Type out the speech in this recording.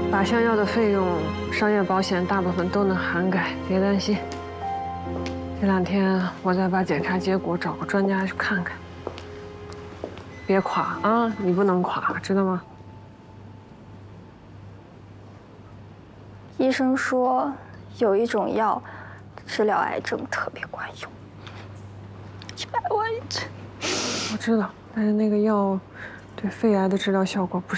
靶向药的费用，商业保险大部分都能涵盖，别担心。这2天我再把检查结果找个专家去看看。别垮啊，你不能垮，知道吗？ 医生说有一种药治疗癌症特别管用，100万1针。 我知道，但是那个药对肺癌的治疗效果不是。